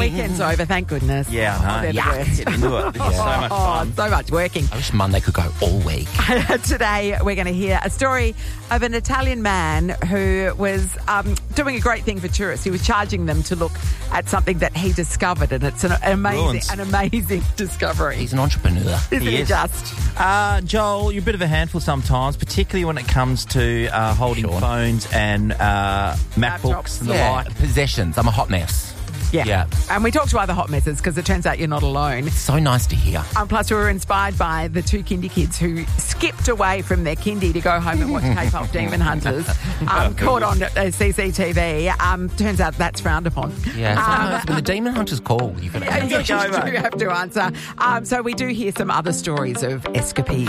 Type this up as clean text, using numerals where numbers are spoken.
Weekend's over, thank goodness. Yeah, I know. they're the worst. Get into it. This is so much fun. So much working. I wish Monday could go all week. Today, we're going to hear a story of an Italian man who was doing a great thing for tourists. He was charging them to look at something that he discovered, and it's an amazing discovery. He's an entrepreneur. Isn't He he is. just? Joel, you're a bit of a handful sometimes, particularly when it comes to holding phones and MacBooks and the like. Possessions. I'm a hot mess. Yeah. And we talked to other hot messes because it turns out you're not alone. So nice to hear. Plus, we were inspired by the two kindy kids who skipped away from their kindy to go home and watch K-pop Demon Hunters, caught on CCTV. Turns out that's frowned upon. Yeah. Sometimes when the Demon Hunters call, you've got to You do have to answer. So we do hear some other stories of escapades.